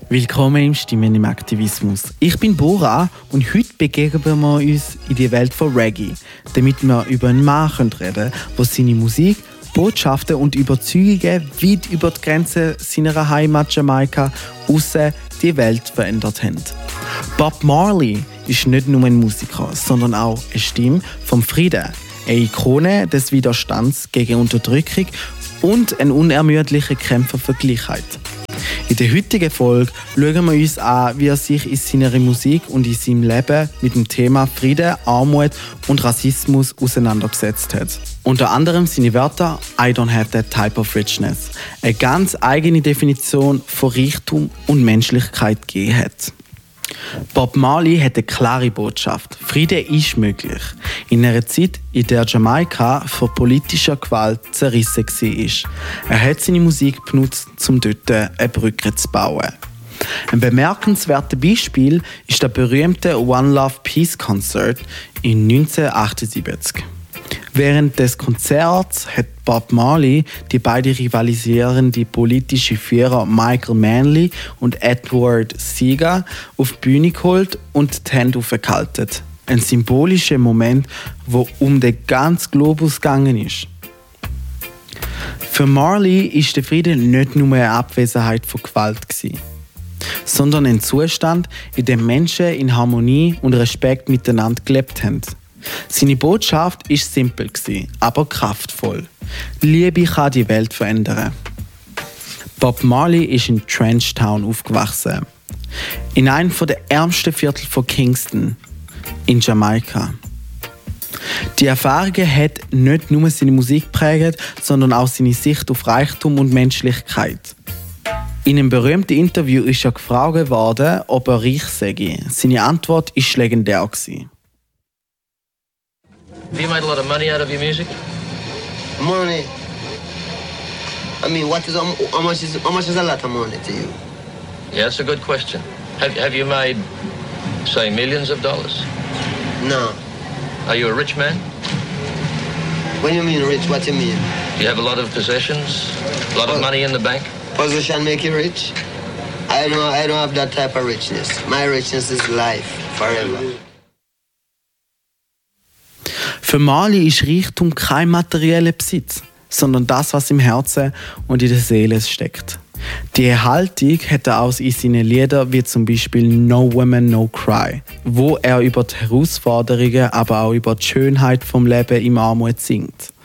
Willkommen im Stimmen im Aktivismus. Ich bin Bora und heute begegnen wir uns in die Welt von Reggae, damit wir über einen Mann reden können, der seine Musik, Botschaften und Überzeugungen weit über die Grenzen seiner Heimat Jamaika raus die Welt verändert haben. Bob Marley ist nicht nur ein Musiker, sondern auch eine Stimme vom Frieden, eine Ikone des Widerstands gegen Unterdrückung und ein unermüdlicher Kämpfer für Gleichheit. In der heutigen Folge schauen wir uns an, wie er sich in seiner Musik und in seinem Leben mit dem Thema Frieden, Armut und Rassismus auseinandergesetzt hat. Unter anderem seine Wörter «I don't have that type of richness», eine ganz eigene Definition von Reichtum und Menschlichkeit gegeben hat. Bob Marley hat eine klare Botschaft. Frieden ist möglich. In einer Zeit, in der Jamaika von politischer Gewalt zerrissen war. Er hat seine Musik benutzt, um dort eine Brücke zu bauen. Ein bemerkenswertes Beispiel ist der berühmte One Love Peace Concert in 1978. Während des Konzerts hat Bob Marley die beiden rivalisierenden politischen Führer Michael Manley und Edward Seager auf die Bühne geholt und die Hände aufgehalten. Ein symbolischer Moment, wo um den ganzen Globus gegangen ist. Für Marley ist der Frieden nicht nur eine Abwesenheit von Gewalt, sondern ein Zustand, in dem Menschen in Harmonie und Respekt miteinander gelebt haben. Seine Botschaft war simpel, aber kraftvoll. Liebe kann die Welt verändern. Bob Marley ist in Trenchtown aufgewachsen. In einem der ärmsten Viertel von Kingston, in Jamaika. Die Erfahrungen hat nicht nur seine Musik geprägt, sondern auch seine Sicht auf Reichtum und Menschlichkeit. In einem berühmten Interview ist er gefragt worden, ob er reich sei. Seine Antwort war legendär. Have you made a lot of money out of your music? Money. I mean, how much is a lot of money to you? Yeah, that's a good question. Have you made, say, millions of dollars? No. Are you a rich man? When you mean rich, what you mean? Do you have a lot of possessions? A lot of money in the bank? Position make you rich? I don't have that type of richness. My richness is life, forever. Für Marley ist Reichtum kein materieller Besitz, sondern das, was im Herzen und in der Seele steckt. Diese Haltung hat er auch in seinen Liedern wie zum Beispiel «No Woman, No Cry», wo er über die Herausforderungen, aber auch über die Schönheit vom Leben im Armut singt.